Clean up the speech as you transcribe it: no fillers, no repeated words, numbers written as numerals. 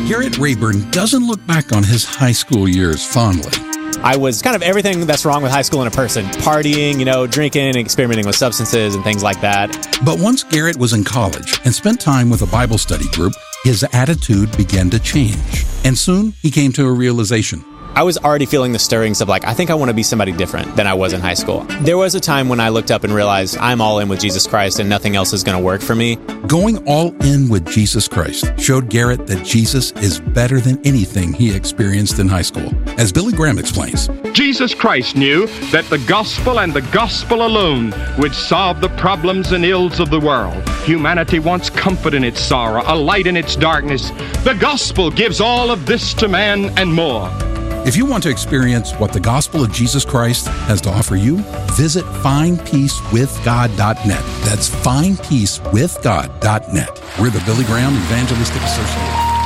Garrett Rayburn doesn't look back on his high school years fondly. I was kind of everything that's wrong with high school in a person. Partying, drinking, experimenting with substances and things like that. But once Garrett was in college and spent time with a Bible study group, his attitude began to change. And soon he came to a realization. I was already feeling the stirrings of I think I want to be somebody different than I was in high school. There was a time when I looked up and realized I'm all in with Jesus Christ and nothing else is going to work for me. Going all in with Jesus Christ showed Garrett that Jesus is better than anything he experienced in high school. As Billy Graham explains, Jesus Christ knew that the gospel and the gospel alone would solve the problems and ills of the world. Humanity wants comfort in its sorrow, a light in its darkness. The gospel gives all of this to man and more. If you want to experience what the gospel of Jesus Christ has to offer you, visit findpeacewithgod.net. That's findpeacewithgod.net. We're the Billy Graham Evangelistic Association.